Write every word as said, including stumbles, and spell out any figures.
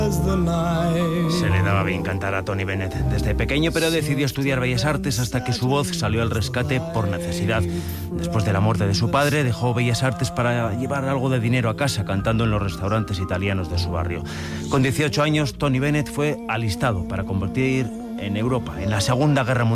Se le daba bien cantar a Tony Bennett desde pequeño, pero decidió estudiar Bellas Artes hasta que su voz salió al rescate por necesidad. Después de la muerte de su padre, dejó Bellas Artes para llevar algo de dinero a casa, cantando en los restaurantes italianos de su barrio. Con dieciocho años, Tony Bennett fue alistado para combatir en Europa en la Segunda Guerra Mundial.